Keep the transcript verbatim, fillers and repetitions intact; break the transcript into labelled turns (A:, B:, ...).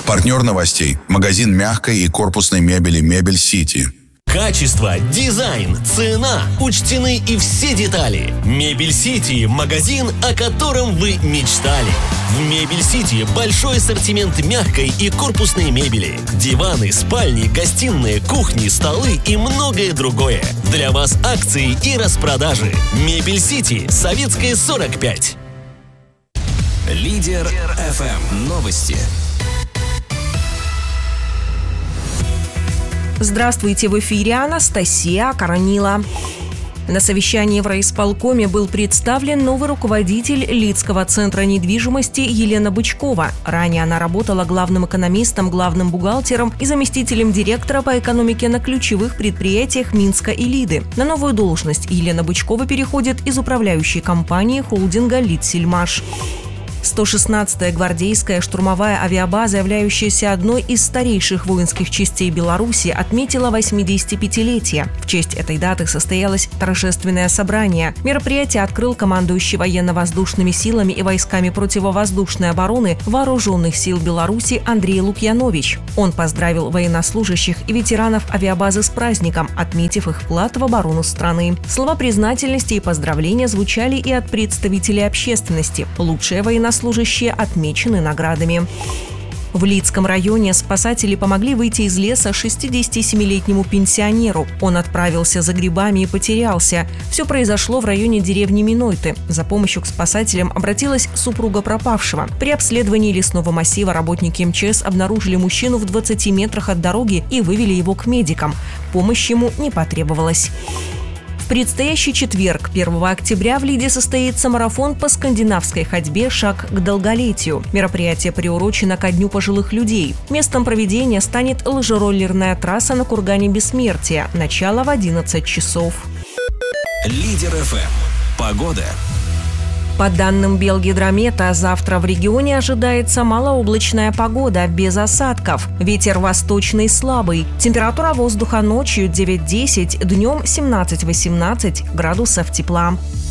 A: Партнер новостей – магазин мягкой и корпусной мебели «Мебель Сити».
B: Качество, дизайн, цена. Учтены и все детали. Мебель Сити – магазин, о котором вы мечтали. В Мебель Сити большой ассортимент мягкой и корпусной мебели. Диваны, спальни, гостиные, кухни, столы и многое другое. Для вас акции и распродажи. Мебель Сити, Советская, сорок пять.
C: Лидер эф эм. Новости.
D: Здравствуйте, в эфире Анастасия Каранила. На совещании в райисполкоме был представлен новый руководитель Лидского центра недвижимости Елена Бычкова. Ранее она работала главным экономистом, главным бухгалтером и заместителем директора по экономике на ключевых предприятиях Минска и Лиды. На новую должность Елена Бычкова переходит из управляющей компании холдинга «Лидсельмаш». сто шестнадцатая гвардейская штурмовая авиабаза, являющаяся одной из старейших воинских частей Беларуси, отметила восьмидесятипятилетие. В честь этой даты состоялось торжественное собрание. Мероприятие открыл командующий военно-воздушными силами и войсками противовоздушной обороны Вооруженных сил Беларуси Андрей Лукьянович. Он поздравил военнослужащих и ветеранов авиабазы с праздником, отметив их вклад в оборону страны. Слова признательности и поздравления звучали и от представителей общественности. Лучшие военнослужащие Служащие отмечены наградами. В Лидском районе спасатели помогли выйти из леса шестидесятисемилетнему пенсионеру. Он отправился за грибами и потерялся. Все произошло в районе деревни Минойты. За помощью к спасателям обратилась супруга пропавшего. При обследовании лесного массива работники эм че эс обнаружили мужчину в двадцати метрах от дороги и вывели его к медикам. Помощь ему не потребовалась. В предстоящий четверг, первого октября, в Лиде состоится марафон по скандинавской ходьбе «Шаг к долголетию». Мероприятие приурочено ко Дню пожилых людей. Местом проведения станет лыжероллерная трасса на кургане Бессмертия. Начало в одиннадцать часов.
C: Лидер эф эм. Погода.
D: По данным Белгидромета, завтра в регионе ожидается малооблачная погода, без осадков. Ветер восточный слабый. Температура воздуха ночью девять-десять, днем семнадцать-восемнадцать градусов тепла.